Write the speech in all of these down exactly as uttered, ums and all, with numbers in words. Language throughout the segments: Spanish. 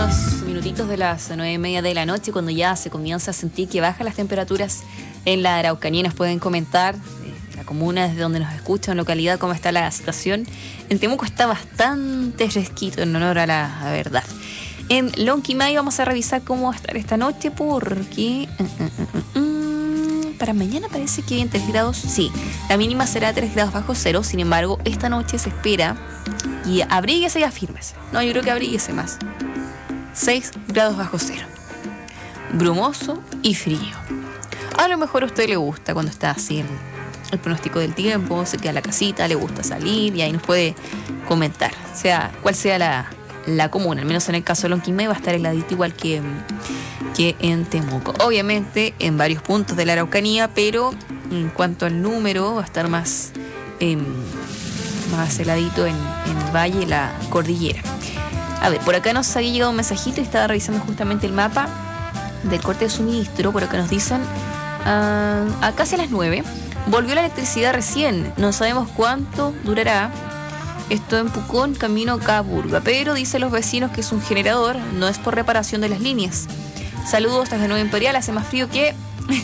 unos minutitos de las nueve y media de la noche, cuando ya se comienza a sentir que bajan las temperaturas en la Araucanía. Nos pueden comentar de la comuna, desde donde nos escuchan, localidad, cómo está la situación. En Temuco está bastante fresquito, en honor a la, a la verdad. En Lonquimay vamos a revisar cómo va a estar esta noche, porque mm, mm, mm, para mañana parece que en tres grados, sí, la mínima será tres grados bajo cero. Sin embargo, esta noche se espera, y abríguese y afírmese. No, yo creo que abríguese más. seis grados bajo cero. Brumoso y frío. A lo mejor a usted le gusta cuando está así el, el pronóstico del tiempo, se queda en la casita, le gusta salir, y ahí nos puede comentar, sea cual sea la, la comuna. Al menos en el caso de Lonquimay va a estar heladito igual que, que en Temuco. Obviamente en varios puntos de la Araucanía, pero en cuanto al número va a estar más... Eh, más heladito en, en el valle y la cordillera. A ver, por acá nos había llegado un mensajito y estaba revisando justamente el mapa del corte de suministro. Por acá nos dicen, uh, a casi a las nueve, volvió la electricidad recién, no sabemos cuánto durará. Esto en Pucón, camino Caburga, pero dicen los vecinos que es un generador, no es por reparación de las líneas. Saludos desde Nueva Imperial, hace más frío que...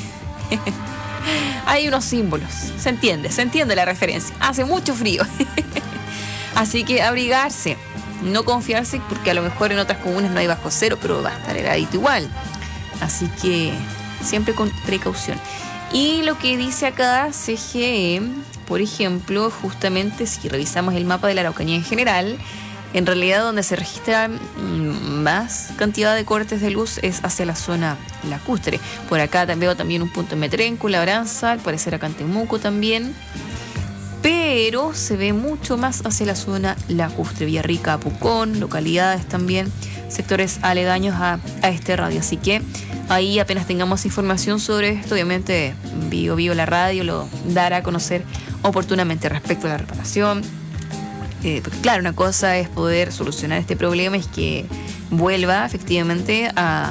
Hay unos símbolos, se entiende, se entiende la referencia. Hace mucho frío. Así que abrigarse, no confiarse, porque a lo mejor en otras comunas no hay bajo cero, pero va a estar heladito igual. Así que siempre con precaución. Y lo que dice acá C G E, por ejemplo, justamente si revisamos el mapa de la Araucanía en general, en realidad donde se registra más cantidad de cortes de luz es hacia la zona lacustre. Por acá veo también un punto en Metrenco, Labranza, al parecer acá en Temuco también. Pero se ve mucho más hacia la zona lacustre, Villarrica, Pucón, localidades también, sectores aledaños a, a este radio. Así que ahí apenas tengamos información sobre esto, obviamente Bio Bio la radio lo dará a conocer oportunamente respecto a la reparación. Eh, porque claro, una cosa es poder solucionar este problema, es que vuelva efectivamente a,